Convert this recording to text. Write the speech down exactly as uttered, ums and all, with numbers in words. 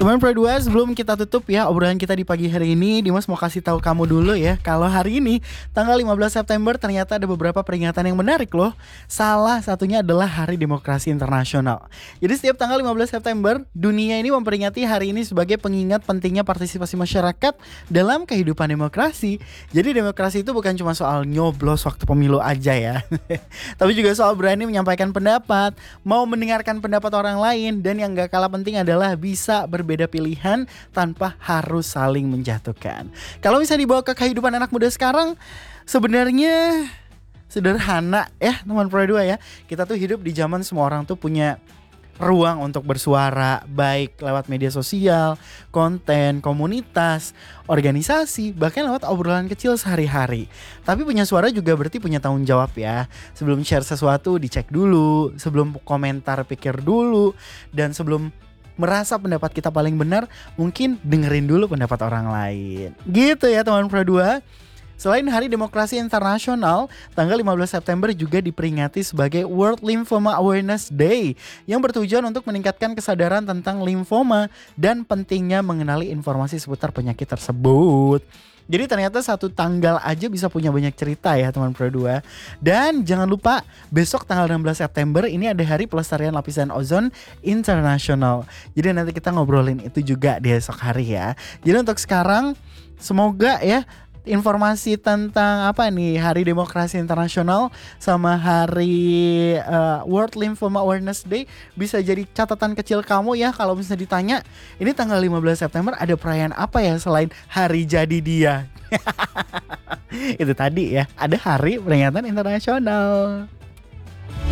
Teman Pro dua, sebelum kita tutup ya obrolan kita di pagi hari ini, Dimas mau kasih tahu kamu dulu ya, kalau hari ini tanggal lima belas September ternyata ada beberapa peringatan yang menarik loh. Salah satunya adalah Hari Demokrasi Internasional. Jadi setiap tanggal lima belas September, dunia ini memperingati hari ini sebagai pengingat pentingnya partisipasi masyarakat dalam kehidupan demokrasi. Jadi demokrasi itu bukan cuma soal nyoblos waktu pemilu aja ya. Tapi juga soal berani menyampaikan pendapat, mau mendengarkan pendapat orang lain, dan yang gak kalah penting adalah bisa berbeda pilihan tanpa harus saling menjatuhkan. Kalau bisa dibawa ke kehidupan anak muda sekarang, sebenarnya sederhana ya teman Pro dua ya. Kita tuh hidup di zaman semua orang tuh punya ruang untuk bersuara, baik lewat media sosial, konten, komunitas, organisasi, bahkan lewat obrolan kecil sehari-hari. Tapi punya suara juga berarti punya tanggung jawab ya. Sebelum share sesuatu dicek dulu, sebelum komentar pikir dulu, dan sebelum merasa pendapat kita paling benar, mungkin dengerin dulu pendapat orang lain. Gitu ya teman Pro dua. Selain Hari Demokrasi Internasional, tanggal lima belas September juga diperingati sebagai World Lymphoma Awareness Day, yang bertujuan untuk meningkatkan kesadaran tentang limfoma dan pentingnya mengenali informasi seputar penyakit tersebut. Jadi ternyata satu tanggal aja bisa punya banyak cerita ya teman Pro dua. Dan jangan lupa besok tanggal enam belas September ini ada Hari Pelestarian Lapisan Ozon Internasional. Jadi nanti kita ngobrolin itu juga di esok hari ya. Jadi untuk sekarang semoga ya informasi tentang apa nih Hari Demokrasi Internasional sama Hari uh, World Lymphoma Awareness Day bisa jadi catatan kecil kamu ya. Kalau misalnya ditanya ini tanggal lima belas September ada perayaan apa ya selain hari jadi dia. Itu tadi ya, ada Hari Peringatan Internasional.